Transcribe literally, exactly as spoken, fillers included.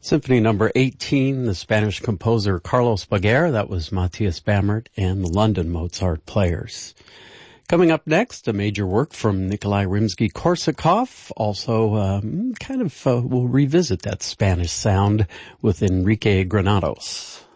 Symphony number eighteen, the Spanish composer Carlos Baguer, that was Matthias Bamert, and the London Mozart Players. Coming up next, a major work from Nikolai Rimsky-Korsakov, also um, kind of uh, we'll revisit that Spanish sound with Enrique Granados.